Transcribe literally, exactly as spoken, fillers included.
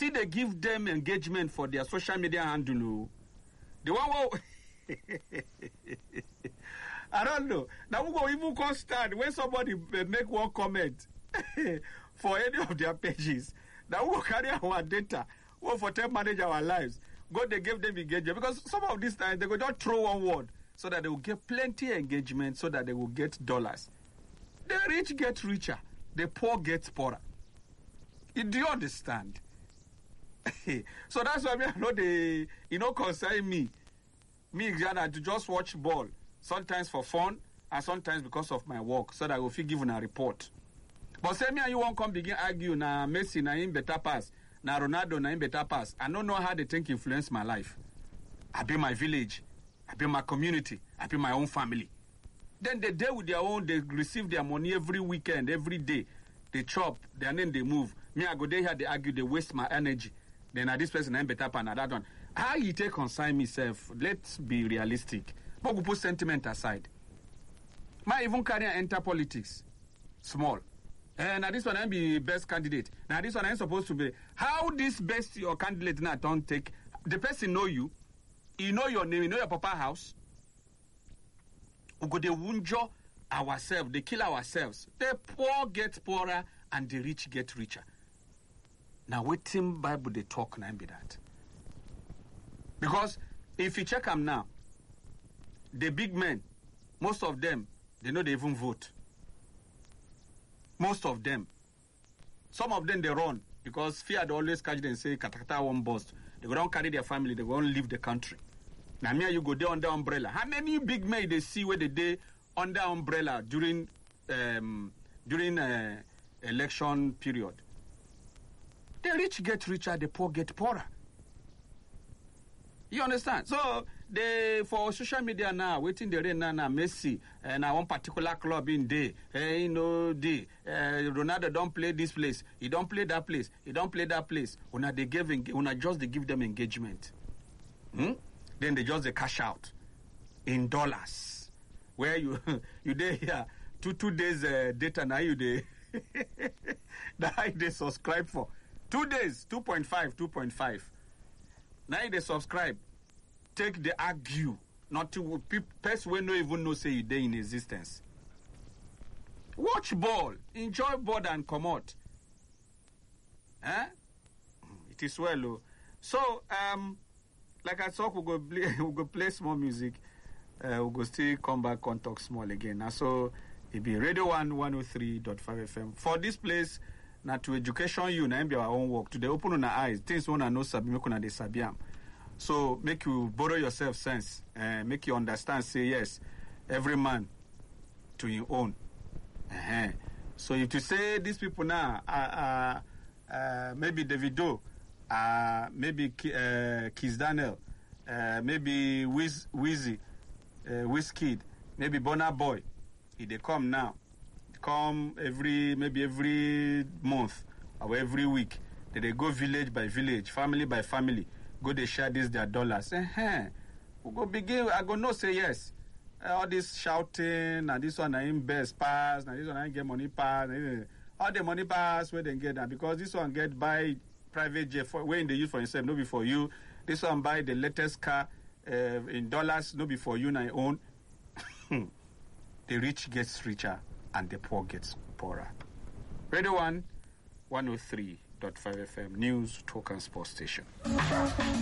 see they give them engagement for their social media handle. The one who I don't know. Now we go even come stand when somebody make one comment for any of their pages. Now we go carry our data, we for them manage our lives. God, they give them engagement because some of these times they go just throw one word so that they will get plenty of engagement, so that they will get dollars. The rich get richer, the poor get poorer. Do you understand? So that's why me, I know they, you know, concern me. Me, Xana, to just watch ball, sometimes for fun, and sometimes because of my work, so that I will feel given a report. But say me and you won't come begin argue, na Messi, na him better pass, na Ronaldo, na him better pass. I don't know how they think influence my life. I be my village, I be my community, I be my own family. Then they deal with their own, they receive their money every weekend, every day. They chop, and then they move. Me, I go there here, they argue, they waste my energy. Then at this person, I'm better than that one. How you take consign myself? Let's be realistic. But we put sentiment aside. My even career enter politics. Small. And now this one I be best candidate. Now this one I'm supposed to be. How this best your candidate now don't take? The person know you. You know your name. You know your papa house. We go they wunjo ourselves. They kill ourselves. The poor get poorer and the rich get richer. Now, waiting Bible they talk now be that. Because if you check them now, the big men, most of them, they know they even vote. Most of them. Some of them they run because fear they always catch them and say katakata won't bust. They go down carry their family, they go and leave the country. Now me you go there under umbrella. How many big men they see where they day under umbrella during um, during uh, election period? The rich get richer, the poor get poorer. You understand? So, they for social media now, waiting the rain now, now Messi, and uh, one particular club in there, uh, you know, the uh, Ronaldo don't play this place, he don't play that place, he don't play that place. When they give, when just they give them engagement, hmm? Then they just they cash out in dollars. Where you you there here two two days uh, data now you they that they subscribe for. Two days, two point five, two point five. Now they subscribe. Take the argue. Not to people when no even know say you there in existence. Watch ball. Enjoy ball and come out. Eh? It is well, oh. So, um, like I talk, we'll go play, we'll go play small music. Uh, we'll go still come back and talk small again. Now, so, it be Radio one, one oh three point five F M. For this place, now to education you, now be our own work. To the open on our eyes, things wanna know sabi, make una de sabiam. So make you borrow yourself sense, uh, make you understand. Say yes, every man to your own. Uh-huh. So if you say these people now, uh, uh, uh, maybe Davido, uh, maybe uh, Kiss Daniel, uh, maybe Wiz, Wizzy, uh, Wizkid, maybe Burna Boy, if they come now. Come every maybe every month or every week. They, they go village by village, family by family. Go they share this their dollars. Uh-huh. We go begin. I go no say yes. Uh, all this shouting and this one I ain't best pass. Now this one I ain't get money pass. All the money pass where they get that because this one get buy private jet for where they use for himself, no be for you. This one buy the latest car uh, in dollars, no be for you na own. The rich gets richer and the poor gets poorer. Radio one, one oh three point five F M, News, Talk and Sports Station.